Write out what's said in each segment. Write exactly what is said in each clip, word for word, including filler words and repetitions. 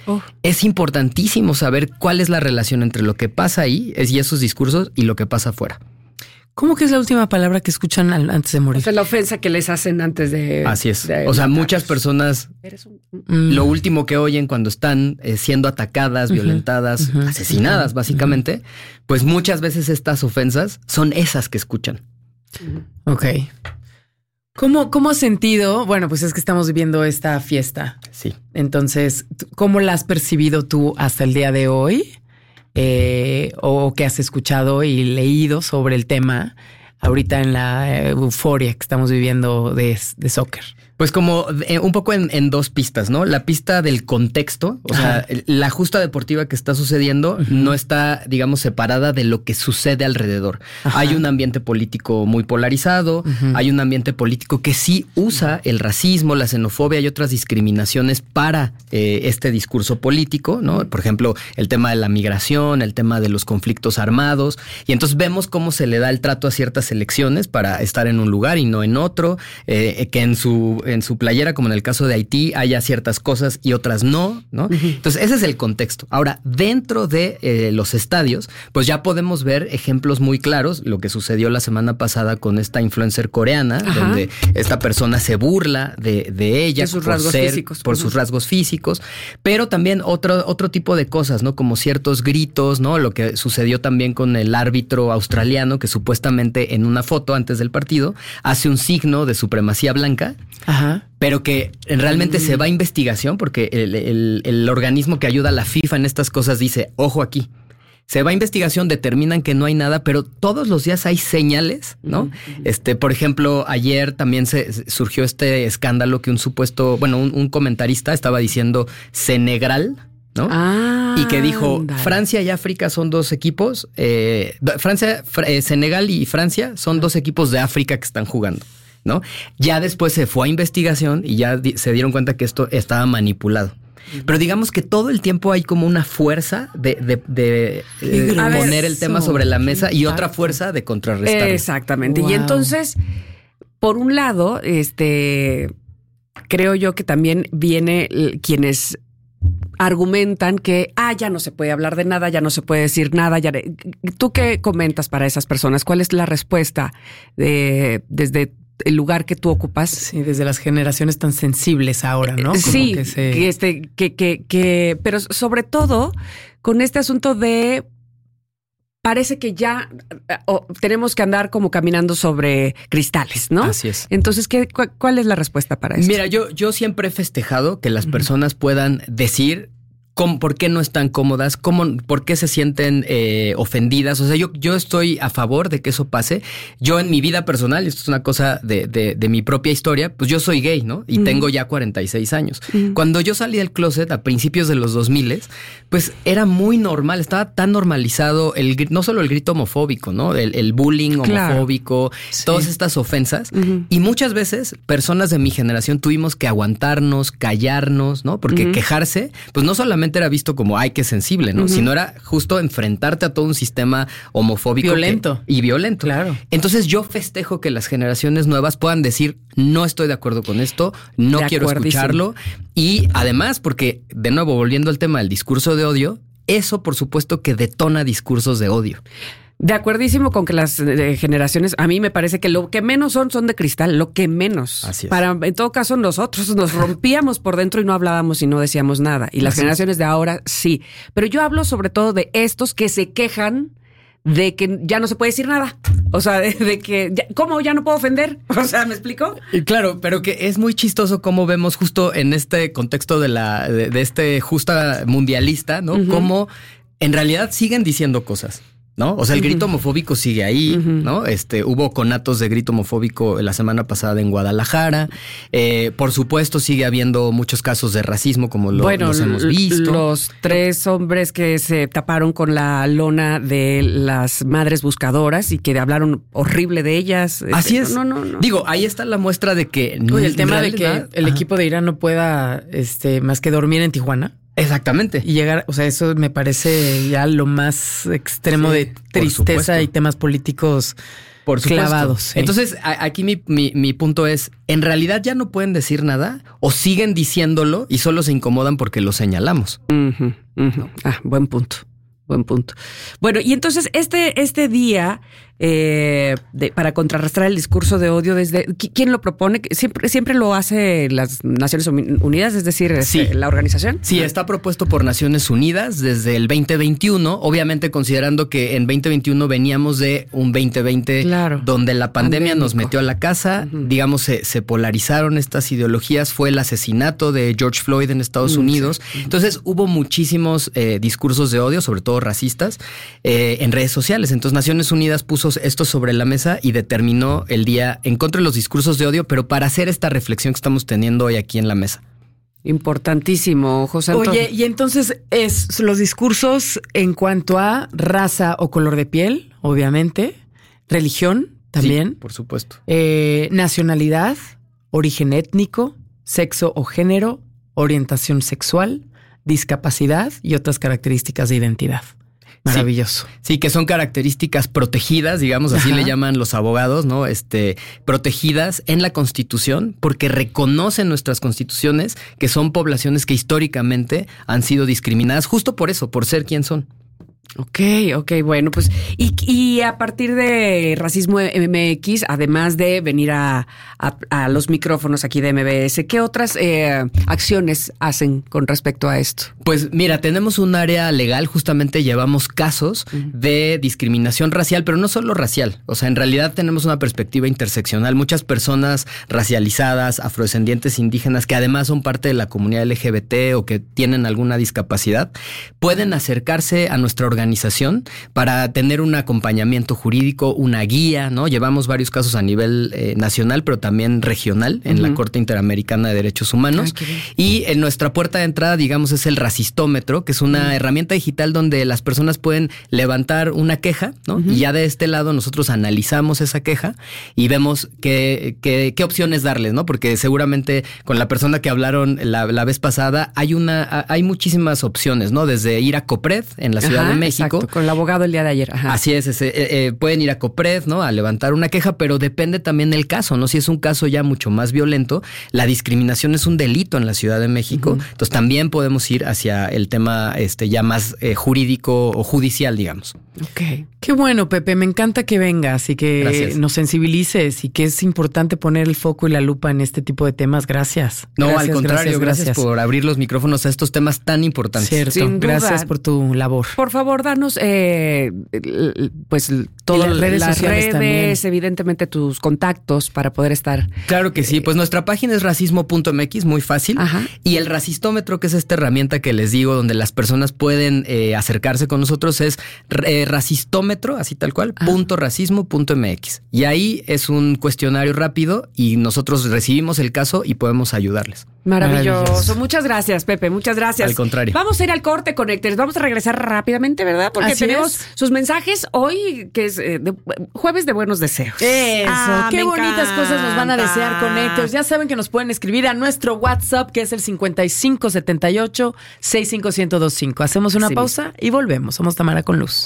Oh. Es importantísimo saber cuál es la relación entre lo que pasa ahí y esos discursos y lo que pasa afuera. ¿Cómo que es la última palabra que escuchan al, antes de morir? O sea, la ofensa que les hacen antes de... Así es. de o sea, matarlos. muchas personas Mm. lo último que oyen cuando están eh, siendo atacadas, Uh-huh. violentadas, Uh-huh. asesinadas, Uh-huh. básicamente, pues muchas veces estas ofensas son esas que escuchan. Ok. ¿Cómo, ¿Cómo has sentido? Bueno, pues es que estamos viviendo esta fiesta. Sí. Entonces, ¿cómo la has percibido tú hasta el día de hoy? Eh, ¿O qué has escuchado y leído sobre el tema ahorita en la eh, euforia que estamos viviendo de, de soccer? Pues como eh, un poco en, en dos pistas, ¿no? La pista del contexto, o Ajá. sea, la justa deportiva que está sucediendo uh-huh. no está, digamos, separada de lo que sucede alrededor. Ajá. Hay un ambiente político muy polarizado, uh-huh. hay un ambiente político que sí usa el racismo, la xenofobia y otras discriminaciones para eh, este discurso político, ¿no? Por ejemplo, el tema de la migración, el tema de los conflictos armados, y entonces vemos cómo se le da el trato a ciertas elecciones para estar en un lugar y no en otro, eh, que en su en su playera, como en el caso de Haití, haya ciertas cosas y otras no, ¿no? Uh-huh. Entonces, ese es el contexto. Ahora, dentro de eh, los estadios, pues ya podemos ver ejemplos muy claros, lo que sucedió la semana pasada con esta influencer coreana, Ajá. donde esta persona se burla de, de ella de sus por, rasgos ser, físicos, por sus rasgos físicos, pero también otro, otro tipo de cosas, ¿no? Como ciertos gritos, ¿no? Lo que sucedió también con el árbitro australiano, que supuestamente en una foto antes del partido hace un signo de supremacía blanca. Ajá. Pero que realmente mm. se va a investigación porque el, el, el organismo que ayuda a la FIFA en estas cosas dice, ojo aquí, se va a investigación, determinan que no hay nada, pero todos los días hay señales, ¿no? Mm-hmm. Este, por ejemplo, ayer también se surgió este escándalo que un supuesto, bueno, un, un comentarista estaba diciendo Senegal, ¿no? Ah, y que dijo, dale. Francia y África son dos equipos, eh, Francia, Fr- eh, Senegal y Francia son dos equipos de África que están jugando, ¿no? Ya después se fue a investigación y ya di- se dieron cuenta que esto estaba manipulado. Pero digamos que todo el tiempo hay como una fuerza de, de, de, de A poner ver, el tema eso, sobre la mesa y impacto. otra fuerza de contrarrestarlo. Exactamente. Wow. Y entonces, por un lado, este, creo yo que también viene eh, quienes argumentan que, ah, ya no se puede hablar de nada, ya no se puede decir nada. Ya de... ¿Tú qué comentas para esas personas? ¿Cuál es la respuesta de, desde el lugar que tú ocupas? Sí, desde las generaciones tan sensibles ahora, ¿no? Como Sí, que, se... que este, que, que, que, pero sobre todo con este asunto de parece que ya oh, tenemos que andar como caminando sobre cristales, ¿no? Así es. Entonces, ¿qué, cu- ¿cuál es la respuesta para eso? Mira, yo, yo siempre he festejado que las personas puedan decir cómo, por qué no están cómodas, cómo, por qué se sienten eh, ofendidas. O sea, yo, yo estoy a favor de que eso pase. Yo en mi vida personal, esto es una cosa de, de, de mi propia historia, pues yo soy gay, ¿no? Y uh-huh. tengo ya cuarenta y seis años. Uh-huh. Cuando yo salí del closet a principios de los dos mil, pues era muy normal, estaba tan normalizado el no solo el grito homofóbico, ¿no? El, el bullying homofóbico, claro. sí. todas estas ofensas. Uh-huh. Y muchas veces personas de mi generación tuvimos que aguantarnos, callarnos, ¿no? Porque uh-huh. quejarse, pues no solamente era visto como, ay, qué sensible, ¿no? Uh-huh. Sino era justo enfrentarte a todo un sistema homofóbico. Violento. Que, y violento. Claro. Entonces yo festejo que las generaciones nuevas puedan decir, no estoy de acuerdo con esto, no de quiero escucharlo. Y además, porque, de nuevo, volviendo al tema del discurso de odio, eso por supuesto que detona discursos de odio. De acuerdísimo con que las eh, generaciones, a mí me parece que lo que menos son, son de cristal, lo que menos. Así es. Para, en todo caso, nosotros nos rompíamos por dentro y no hablábamos y no decíamos nada. Y las Así generaciones es. de ahora, sí. Pero yo hablo sobre todo de estos que se quejan de que ya no se puede decir nada. O sea, de, de que, ya, ¿cómo ya no puedo ofender? O sea, ¿me explico? Y claro, pero que es muy chistoso cómo vemos justo en este contexto de la de, de este justa mundialista, ¿no? Uh-huh. Cómo en realidad siguen diciendo cosas, ¿no? O sea, el grito homofóbico sigue ahí, uh-huh. ¿no? Este, hubo conatos de grito homofóbico la semana pasada en Guadalajara. Eh, por supuesto, sigue habiendo muchos casos de racismo, como lo, bueno, los hemos visto. Los tres hombres que se taparon con la lona de las madres buscadoras y que hablaron horrible de ellas. Así este, es. No, no, no. Digo, ahí está la muestra de que... Oye, el tema realidad, de que el ajá. equipo de Irán no pueda, este, más que dormir en Tijuana. Exactamente. Y llegar, o sea, eso me parece ya lo más extremo sí, de tristeza y temas políticos Por supuesto. clavados. Sí. Entonces, a, aquí mi, mi, mi punto es, ¿en realidad ya no pueden decir nada o siguen diciéndolo y solo se incomodan porque lo señalamos? Uh-huh, uh-huh. Ah, buen punto. Buen punto. Bueno, y entonces este, este día eh, de, para contrarrestar el discurso de odio, desde ¿quién lo propone? Siempre, siempre lo hace las Naciones Unidas, es decir, sí. este, la organización. Sí, está propuesto por Naciones Unidas desde el veinte veintiuno, obviamente considerando que en veinte veintiuno veníamos de un veinte veinte claro. donde la pandemia Pandémico. nos metió a la casa, uh-huh. digamos, se, se polarizaron estas ideologías, fue el asesinato de George Floyd en Estados uh-huh. Unidos, entonces hubo muchísimos eh, discursos de odio, sobre todo racistas, eh, en redes sociales. Entonces Naciones Unidas puso esto sobre la mesa y determinó el día en contra de los discursos de odio, pero para hacer esta reflexión que estamos teniendo hoy aquí en la mesa. Importantísimo, José Antonio. Oye, y entonces es los discursos en cuanto a raza o color de piel, obviamente, religión también. Sí, por supuesto. Eh, nacionalidad, origen étnico, sexo o género, orientación sexual, discapacidad y otras características de identidad. Maravilloso. Sí, sí, que son características protegidas, digamos, así Ajá. le llaman los abogados, ¿no? Este, protegidas en la Constitución, porque reconocen nuestras constituciones que son poblaciones que históricamente han sido discriminadas justo por eso, por ser quien son. Ok, ok, bueno, pues y, y a partir de Racismo M X, además de venir a, a, a los micrófonos aquí de M B S, ¿qué otras eh, acciones hacen con respecto a esto? Pues mira, tenemos un área legal, justamente llevamos casos uh-huh. de discriminación racial, pero no solo racial, o sea, en realidad tenemos una perspectiva interseccional. Muchas personas racializadas, afrodescendientes, indígenas, que además son parte de la comunidad L G B T o que tienen alguna discapacidad, pueden acercarse a nuestra organización organización para tener un acompañamiento jurídico, una guía, ¿no? Llevamos varios casos a nivel eh, nacional, pero también regional en uh-huh. la Corte Interamericana de Derechos Humanos. Ay, y en nuestra puerta de entrada, digamos, es el Racistómetro, que es una uh-huh. herramienta digital donde las personas pueden levantar una queja, ¿no? Uh-huh. Y ya de este lado nosotros analizamos esa queja y vemos qué, qué, qué opciones darles, ¿no? Porque seguramente con la persona que hablaron la, la vez pasada hay una, hay muchísimas opciones, ¿no? Desde ir a COPRED en la Ciudad Ajá. de México. Exacto, con el abogado el día de ayer. Ajá. Así es, ese, eh, eh, pueden ir a COPRED, ¿no? A levantar una queja, pero depende también del caso, ¿no? Si es un caso ya mucho más violento, la discriminación es un delito en la Ciudad de México, uh-huh. entonces también podemos ir hacia el tema este ya más eh, jurídico o judicial, digamos. Ok. Qué bueno, Pepe, me encanta que vengas y que Gracias. Nos sensibilices y que es importante poner el foco y la lupa en este tipo de temas. Gracias. No, gracias, al contrario, gracias, gracias, gracias por abrir los micrófonos a estos temas tan importantes. Cierto, Sin gracias duda. Por tu labor. Por favor, danos eh, pues todas las redes, las sociales redes evidentemente tus contactos para poder estar. Claro que sí, pues nuestra página es racismo punto m x, muy fácil. Ajá. Y el Racistómetro, que es esta herramienta que les digo, donde las personas pueden eh, acercarse con nosotros, es eh, racistómetro, así tal cual, Ajá. punto racismo punto m x. Y ahí es un cuestionario rápido y nosotros recibimos el caso y podemos ayudarles. Maravilloso. Maravilloso. Muchas gracias, Pepe. Muchas gracias. Al contrario. Vamos a ir al corte, Connectors. Vamos a regresar rápidamente, ¿verdad? Porque Así tenemos es. sus mensajes hoy, que es eh, de, jueves de buenos deseos. Eso. Ah, Qué bonitas encanta. Cosas nos van a desear, Connectors. Ya saben que nos pueden escribir a nuestro WhatsApp, que es el cincuenta y cinco setenta y ocho sesenta y cinco ciento veinticinco. Hacemos una sí. pausa y volvemos. Somos Tamara con Luz.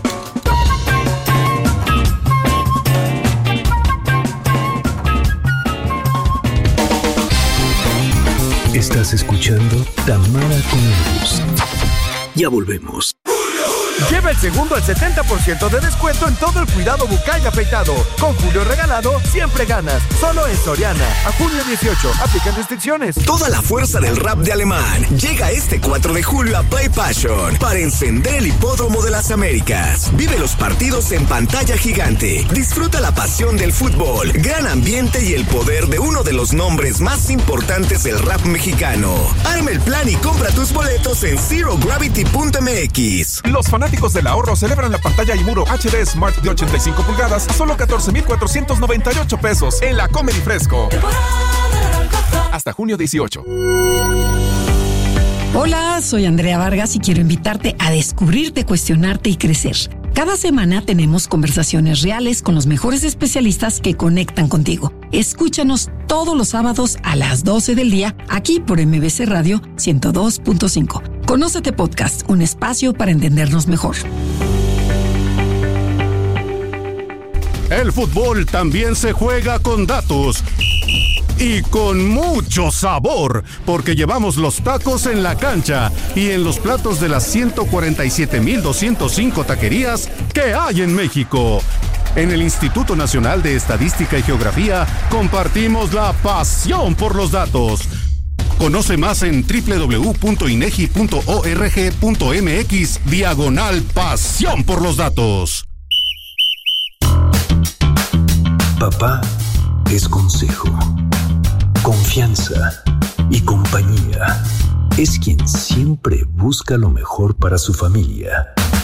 Estás escuchando Tamara con Luz. Ya volvemos. Lleva el segundo al setenta por ciento de descuento en todo el cuidado bucal y afeitado. Con Julio regalado, siempre ganas. Solo en Soriana. A junio dieciocho. Aplican restricciones. Toda la fuerza del rap de Alemán llega este cuatro de julio a Play Passion para encender el hipódromo de las Américas. Vive los partidos en pantalla gigante. Disfruta la pasión del fútbol, gran ambiente y el poder de uno de los nombres más importantes del rap mexicano. Arma el plan y compra tus boletos en zero gravity punto m x. Los fanáticos del ahorro celebran la pantalla Imuro H D Smart de ochenta y cinco pulgadas a solo catorce mil cuatrocientos noventa y ocho pesos en la Comedy Fresco. Hasta junio dieciocho. Hola, soy Andrea Vargas y quiero invitarte a descubrirte, cuestionarte y crecer. Cada semana tenemos conversaciones reales con los mejores especialistas que conectan contigo. Escúchanos todos los sábados a las doce del día aquí por M B C Radio ciento dos punto cinco. Conócete Podcast, un espacio para entendernos mejor. El fútbol también se juega con datos. Y con mucho sabor, porque llevamos los tacos en la cancha y en los platos de las ciento cuarenta y siete mil doscientos cinco taquerías que hay en México. En el Instituto Nacional de Estadística y Geografía compartimos la pasión por los datos. Conoce más en doble u doble u doble u punto inegi punto org punto mx diagonal pasión por los datos. Papá es consejo, confianza y compañía. Es quien siempre busca lo mejor para su familia.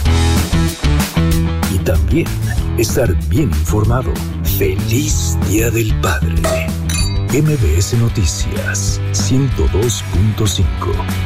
Y también estar bien informado. ¡Feliz Día del Padre! M B S Noticias ciento dos punto cinco.